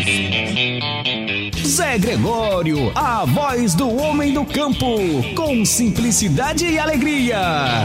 Zé Gregório, a voz do homem do campo, com simplicidade e alegria.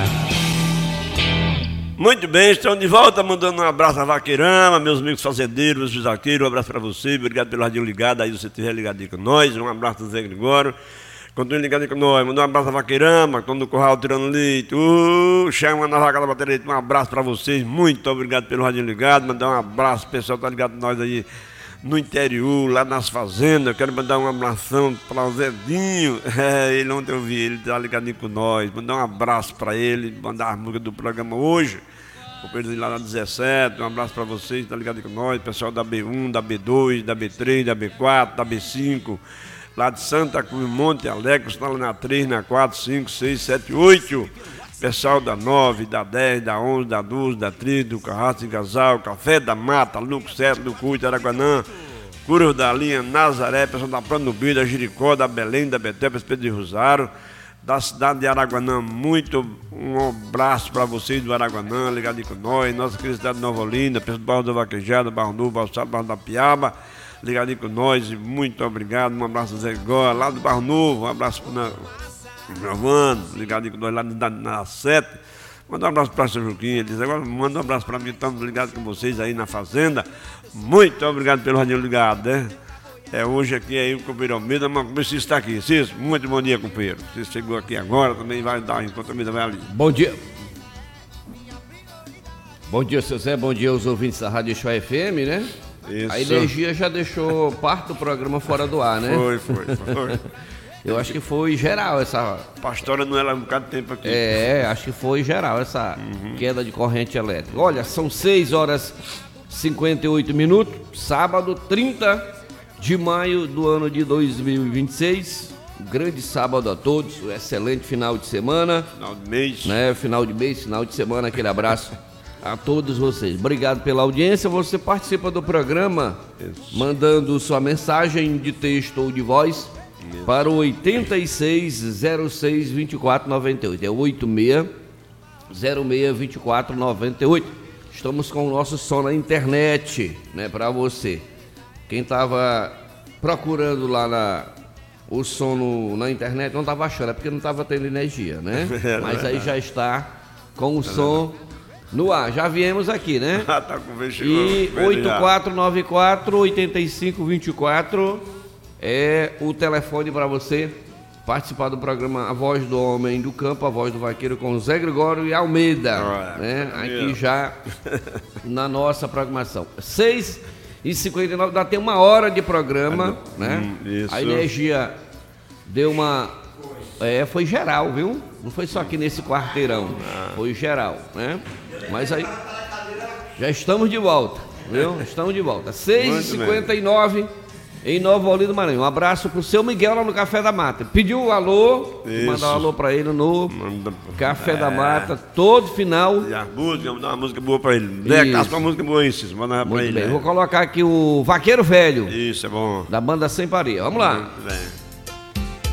Muito bem, estamos de volta, mandando um abraço a Vaqueirama, meus amigos fazendeiros, meus zaqueiros, um abraço para você, obrigado pelo radinho ligado, aí você estiver ligado aí com nós, um abraço do Zé Gregório, continue ligado aí com nós, manda um abraço a Vaqueirama, quando no curral tirando leite, chama na vaca da bateria, um abraço para vocês, muito obrigado pelo radinho ligado, mandar um abraço, pessoal tá ligado com nós aí no interior, lá nas fazendas. Eu quero mandar um abração para o Zedinho, ele ontem eu vi, ele tá ligadinho com nós, mandar um abraço para ele, mandar a música do programa hoje, companheiro lá na 17, um abraço para vocês, tá ligadinho com nós, pessoal da B1, da B2, da B3, da B4, da B5, lá de Santa Cruz, Monte Alegre, está lá na 3, na 4, 5, 6, 7, 8, pessoal da 9, da 10, da 11, da 12, da 13, do Carrasco, Gasal, Café da Mata, Lucro 7, do Cuito, Araguanã, Curva da Linha, Nazaré, pessoal da Pranubi, da Jericó, da Belém, da Betel, Pedro de Rosário, da cidade de Araguanã, muito um abraço para vocês do Araguanã, ligado com nós, nossa querida cidade de Nova Olinda, pessoal do Barro do Vaquejado, Barro Novo, Barro Sado, Barro da Piaba, ligado com nós, e muito obrigado, um abraço do Zé Gó, lá do Barro Novo, um abraço para Giovano, ligado com nós lá na 7. Manda um abraço para o seu Juquinha. Ele diz agora, manda um abraço para mim, estamos ligados com vocês aí na fazenda. Muito obrigado pelo radinho ligado, né? Hoje aqui aí o companheiro Almeida, mas como Cícero está aqui. Cícero, muito bom dia, companheiro. Você chegou aqui agora, também vai dar enquanto a Almeida vai ali. Bom dia. Bom dia, seu Zé, bom dia aos ouvintes da Rádio Show FM, né? Isso. A energia já deixou parte do programa fora do ar, né? Foi. Eu acho que foi geral essa... Pastora não era um bocado de tempo aqui. Acho que foi geral essa queda de corrente elétrica. Olha, são 6 horas e 58 minutos, sábado 30 de maio do ano de 2026. Grande sábado a todos, um excelente final de semana. Final de mês. Né? Final de mês, final de semana, aquele abraço a todos vocês. Obrigado pela audiência. Você participa do programa mandando sua mensagem de texto ou de voz para o 86062498. É o 86062498. Estamos com o nosso som na internet, né, para você. Quem estava procurando lá o som na internet não estava achando, é porque não estava tendo energia, né? Mas aí já está com o som no ar. Já viemos aqui, né? Tá com vestido. E 8494-8524 é o telefone para você participar do programa A Voz do Homem do Campo, A Voz do Vaqueiro, com Zé Gregório e Almeida, né? Aqui já na nossa programação. 6h59, ainda tem 1 hora de programa, né? Isso. A energia deu uma... foi geral, viu? Não foi só aqui nesse quarteirão, foi geral, né? Mas aí já estamos de volta, viu? Estamos de volta. 6h59 em Nova Olinda do Maranhão. Um abraço pro seu Miguel lá no Café da Mata. Pediu um alô, mandar um alô pra ele no Café da Mata, todo final. E a música, mandar uma música boa pra ele. Caça uma música boa aí, Cícero. Manda pra ele. Muito bem, vou colocar aqui o Vaqueiro Velho. Isso, é bom. Da banda Sem Pareia. Vamos lá. Muito bem.